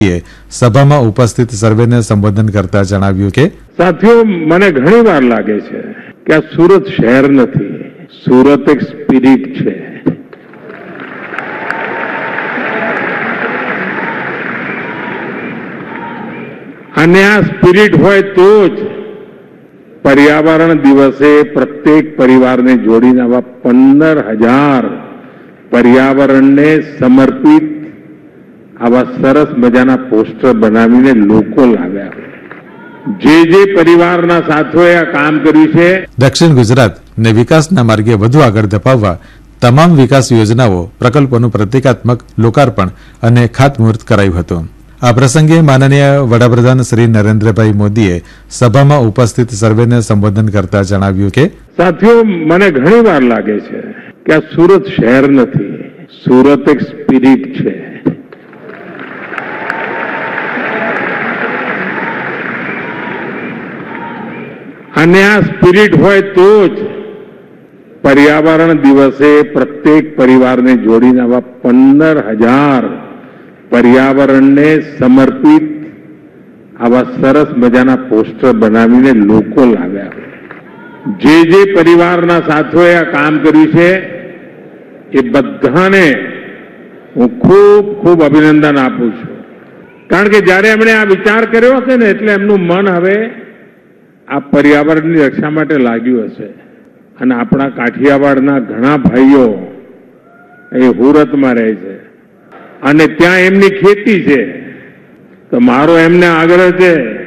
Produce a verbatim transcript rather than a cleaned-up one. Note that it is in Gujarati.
सभा में उपस्थित सर्वे ने संबोधन करता जणाव्યું કે સાથીઓ મને ઘણી વાર લાગે છે કે આ સુરત શહેર નથી, સુરત એક સ્પિરિટ છે. અને આ સ્પિરિટ હોય તો જ પર્યાવરણ દિવસે પ્રત્યેક પરિવારને જોડીને આવા પંદર હજાર પર્યાવરણને સમર્પિત આવા સરસ મજાના પોસ્ટર બનાવીને લોકો લાવ્યા. જે જે પરિવારના સાથોએ આ કામ કર્યું છે. દક્ષિણ ગુજરાત ને વિકાસના માર્ગે વધુ આગળ ધપાવવા તમામ વિકાસ યોજનાઓ પ્રકલ્પોનું પ્રતિકાત્મક લોકાર્પણ અને ખાતમુહૂર્ત કરાયું હતું. આ પ્રસંગે માનનીય વડાપ્રધાન શ્રી નરેન્દ્રભાઈ મોદીએ સભામાં ઉપસ્થિત સર્વેને સંબોધન કરતા જણાવ્યું કે સાથીઓ મને ઘણી વાર લાગે છે કે આ સુરત શહેર નથી, સુરત એક સ્પિરિટ છે. અને આ સ્પિરિટ હોય તો જ પર્યાવરણ દિવસે પ્રત્યેક પરિવારને જોડીને આવા પંદર હજાર પર્યાવરણને સમર્પિત આવા સરસ મજાના પોસ્ટર બનાવીને લોકો લાવ્યા. જે જે પરિવારના સાથોએ આ કામ કર્યું છે એ બધાને હું ખૂબ ખૂબ અભિનંદન આપું છું. કારણ કે જ્યારે એમણે આ વિચાર કર્યો હશે ને એટલે એમનું મન હવે આ પર્યાવરણની રક્ષા માટે લાગ્યું હશે. અને આપણા કાઠિયાવાડના ઘણા ભાઈઓ એ હુરતમાં રહે છે અને ત્યાં એમની ખેતી છે. તો મારો એમને આગ્રહ છે